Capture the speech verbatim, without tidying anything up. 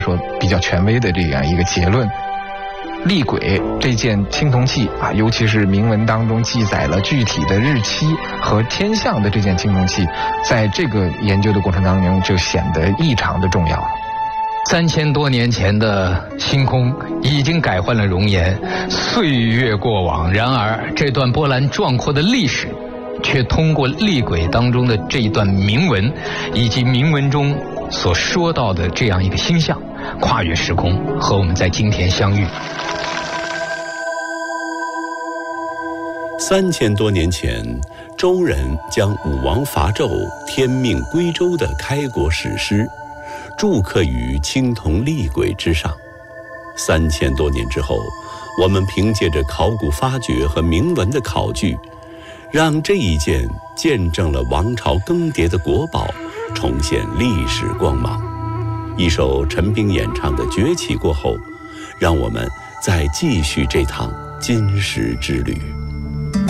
说比较权威的这样一个结论。厉鬼这件青铜器啊，尤其是铭文当中记载了具体的日期和天象的这件青铜器，在这个研究的过程当中就显得异常的重要了。 三千多年前的星空已经改换了容颜，岁月过往，然而这段波澜壮阔的历史却通过厉鬼当中的这一段铭文，以及铭文中所说到的这样一个星象，跨越时空，和我们在今天相遇。 三千多年前，周人将武王伐纣、天命归周的开国史诗铸刻于青铜厉鬼之上。三千多年之后，我们凭借着考古发掘和铭文的考据，让这一件见证了王朝更迭的国宝重现历史光芒。一首陈冰演唱的《崛起》过后，让我们再继续这趟金石之旅。